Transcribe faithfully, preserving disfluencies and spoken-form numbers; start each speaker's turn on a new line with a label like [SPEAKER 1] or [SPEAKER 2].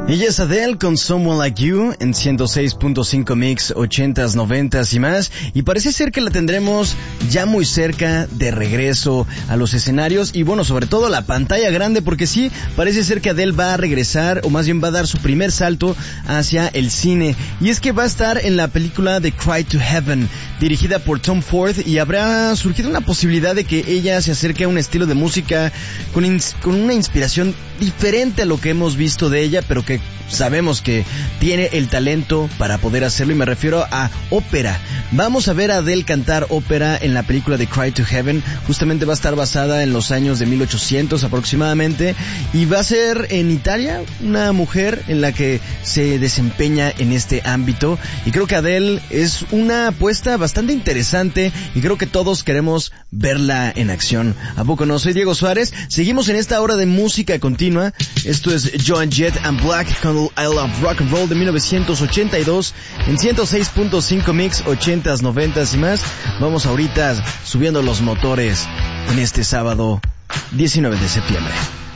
[SPEAKER 1] Ella es Adele con Someone Like You en ciento seis punto cinco Mix, ochentas, noventas y más, y parece ser que la tendremos ya muy cerca de regreso a los escenarios y bueno, sobre todo a la pantalla grande, porque sí, parece ser que Adele va a regresar, o más bien va a dar su primer salto hacia el cine, y es que va a estar en la película The Cry to Heaven, dirigida por Tom Ford, y habrá surgido una posibilidad de que ella se acerque a un estilo de música con, ins- con una inspiración diferente a lo que hemos visto de ella, pero que sabemos que tiene el talento para poder hacerlo, y me refiero a ópera. Vamos a ver a Adele cantar ópera en la película The Cry to Heaven. Justamente va a estar basada en los años de mil ochocientos aproximadamente, y va a ser en Italia, una mujer en la que se desempeña en este ámbito, y creo que Adele es una apuesta bastante interesante y creo que todos queremos verla en acción. ¿A poco no? Soy Diego Suárez, seguimos en esta hora de música continua. Esto es Joan Jett and Black con I Love Rock and Roll de mil novecientos ochenta y dos en ciento seis punto cinco Mix, ochentas, noventas y más. Vamos ahorita subiendo los motores en este sábado diecinueve de septiembre.